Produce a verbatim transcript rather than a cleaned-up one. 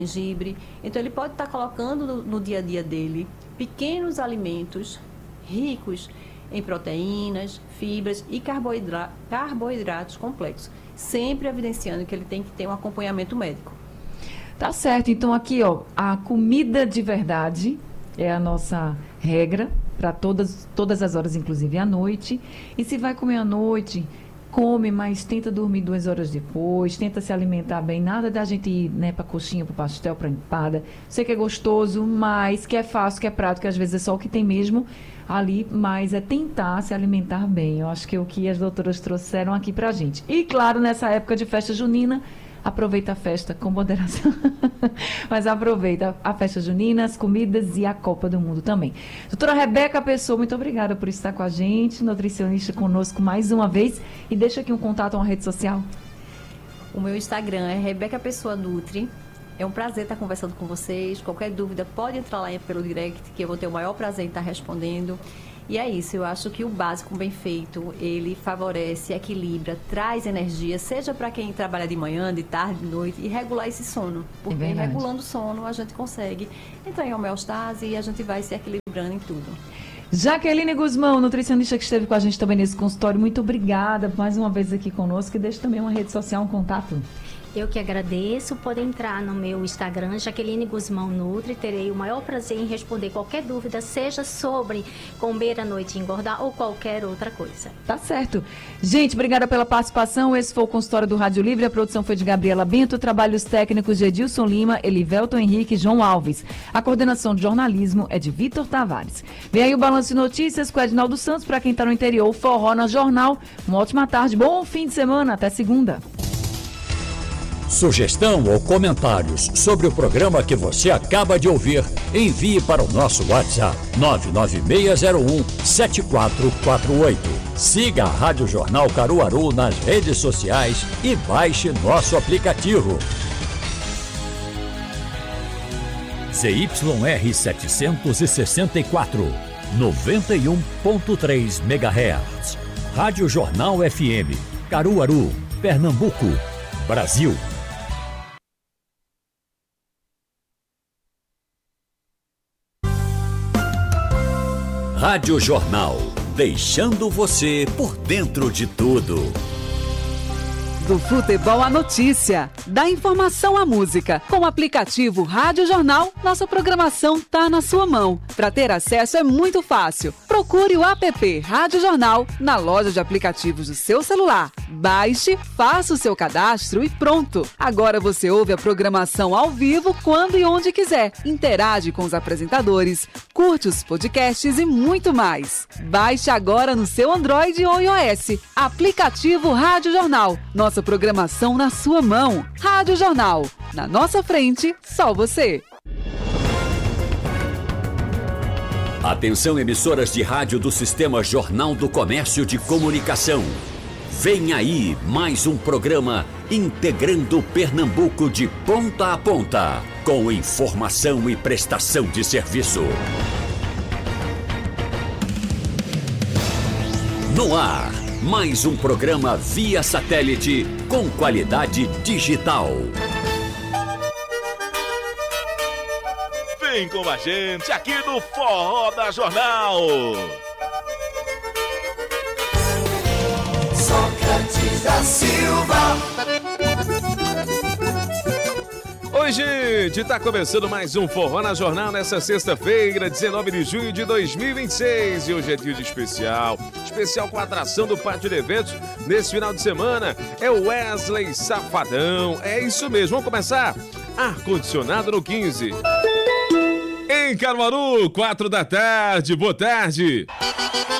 gengibre. Então, ele pode estar colocando no, no dia a dia dele pequenos alimentos ricos em proteínas, fibras e carboidra- carboidratos complexos, sempre evidenciando que ele tem que ter um acompanhamento médico. Tá certo. Então, aqui, ó, a comida de verdade é a nossa regra para todas, todas as horas, inclusive à noite. E se vai comer à noite, come, mas tenta dormir duas horas depois, tenta se alimentar bem. Nada da gente ir, né, para coxinha, para pastel, para empada. Sei que é gostoso, mas que é fácil, que é prático, que às vezes é só o que tem mesmo ali, mas é tentar se alimentar bem. Eu acho que é o que as doutoras trouxeram aqui pra gente. E claro, nessa época de festa junina, aproveita a festa com moderação. Mas aproveita a festa junina, as comidas e a Copa do Mundo também. Doutora Rebeca Pessoa, muito obrigada por estar com a gente, nutricionista conosco mais uma vez. E deixa aqui um contato, uma rede social. O meu Instagram é Rebeca Pessoa Nutri. É um prazer estar conversando com vocês. Qualquer dúvida pode entrar lá pelo direct, que eu vou ter o maior prazer em estar respondendo. E é isso, eu acho que o básico bem feito, ele favorece, equilibra, traz energia, seja para quem trabalha de manhã, de tarde, de noite, e regular esse sono. Porque É regulando o sono, a gente consegue entrar em homeostase e a gente vai se equilibrando em tudo. Jaqueline Guzmão, nutricionista que esteve com a gente também nesse consultório, muito obrigada mais uma vez aqui conosco. E deixa também uma rede social, um contato. Eu que agradeço. Pode entrar no meu Instagram, Jaqueline Guzmão Nutri. Terei o maior prazer em responder qualquer dúvida, seja sobre comer à noite e engordar ou qualquer outra coisa. Tá certo. Gente, obrigada pela participação. Esse foi o consultório do Rádio Livre. A produção foi de Gabriela Bento, trabalhos técnicos de Edilson Lima, Elivelton Henrique e João Alves. A coordenação de jornalismo é de Vitor Tavares. Vem aí o Balanço de Notícias com Edinaldo Santos, para quem está no interior, Forró na Jornal. Uma ótima tarde, bom fim de semana, até segunda. Sugestão ou comentários sobre o programa que você acaba de ouvir, envie para o nosso WhatsApp nove nove seis zero um sete quatro quatro oito. Siga a Rádio Jornal Caruaru nas redes sociais e baixe nosso aplicativo. Z Y R setecentos e sessenta e quatro, noventa e um ponto três megahertz. Rádio Jornal F M, Caruaru, Pernambuco, Brasil. Rádio Jornal, deixando você por dentro de tudo. Do futebol à notícia, da informação à música. Com o aplicativo Rádio Jornal, nossa programação tá na sua mão. Para ter acesso é muito fácil. Procure o app Rádio Jornal na loja de aplicativos do seu celular. Baixe, faça o seu cadastro e pronto. Agora você ouve a programação ao vivo quando e onde quiser. Interage com os apresentadores, curte os podcasts e muito mais. Baixe agora no seu Android ou iOS. Aplicativo Rádio Jornal. Nossa programação na sua mão. Rádio Jornal. Na nossa frente, só você. Atenção, emissoras de rádio do Sistema Jornal do Comércio de Comunicação. Vem aí mais um programa integrando Pernambuco de ponta a ponta, com informação e prestação de serviço. No ar, mais um programa via satélite com qualidade digital. Vem com a gente aqui no Forró da Jornal. Sócrates da Silva. Oi, gente, tá começando mais um Forró na Jornal nessa sexta-feira, dezenove de junho de dois mil e vinte e seis. E hoje é dia de especial, especial com a atração do Pátio de Eventos nesse final de semana. É o Wesley Safadão, é isso mesmo, vamos começar? Ar-condicionado no quinze. Em Caruaru, quatro da tarde, boa tarde.